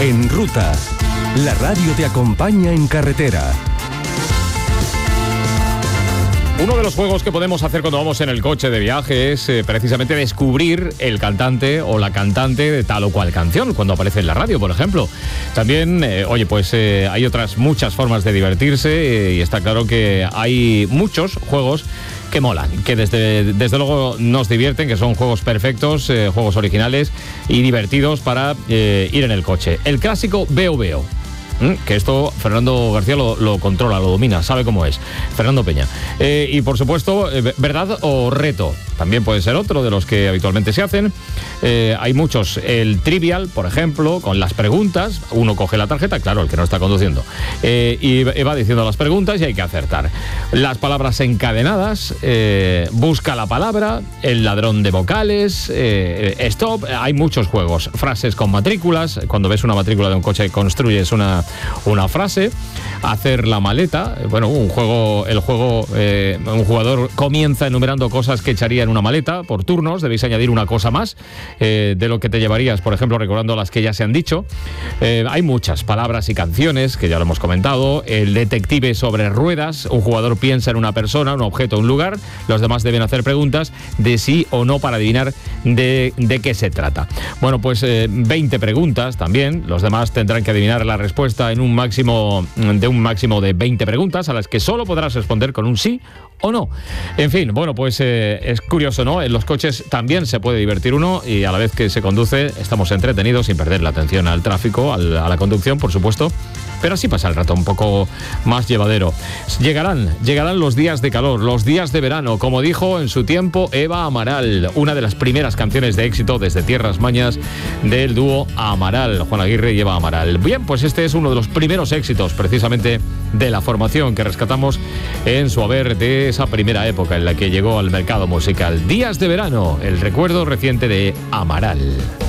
En ruta, la radio te acompaña en carretera. Uno de los juegos que podemos hacer cuando vamos en el coche de viaje es precisamente descubrir el cantante o la cantante de tal o cual canción, cuando aparece en la radio, por ejemplo. También, hay otras muchas formas de divertirse y está claro que hay muchos juegos que molan, que desde luego nos divierten, que son juegos perfectos, juegos originales y divertidos para ir en el coche. El clásico Veo Veo. Que esto Fernando García lo controla, lo domina, sabe cómo es. Fernando Peña. Y por supuesto, verdad o reto. También puede ser otro de los que habitualmente se hacen. Hay muchos. El trivial, por ejemplo, con las preguntas. Uno coge la tarjeta, claro, el que no está conduciendo. Y va diciendo las preguntas y hay que acertar. Las palabras encadenadas. Busca la palabra. El ladrón de vocales. Stop. Hay muchos juegos. Frases con matrículas. Cuando ves una matrícula de un coche, construyes una frase. Hacer la maleta. Bueno, un jugador comienza enumerando cosas que echaría en una maleta por turnos. Debéis añadir una cosa más de lo que te llevarías, por ejemplo, recordando las que ya se han dicho. Hay muchas palabras y canciones que ya lo hemos comentado. El detective sobre ruedas. Un jugador piensa en una persona, un objeto, un lugar. Los demás deben hacer preguntas de sí o no para adivinar de qué se trata. Bueno, pues 20 preguntas también. Los demás tendrán que adivinar la respuesta en un máximo de 20 preguntas a las que solo podrás responder con un sí o no. En fin, bueno, pues es curioso, ¿no? En los coches también se puede divertir uno y a la vez que se conduce estamos entretenidos sin perder la atención al tráfico, a la conducción, por supuesto. Pero así pasa el rato un poco más llevadero. Llegarán los días de calor, los días de verano, como dijo en su tiempo Eva Amaral, una de las primeras canciones de éxito desde Tierras Mañas del dúo Amaral, Juan Aguirre y Eva Amaral. Bien, pues este es uno de los primeros éxitos precisamente de la formación que rescatamos en su haber de esa primera época en la que llegó al mercado musical. Días de verano, el recuerdo reciente de Amaral.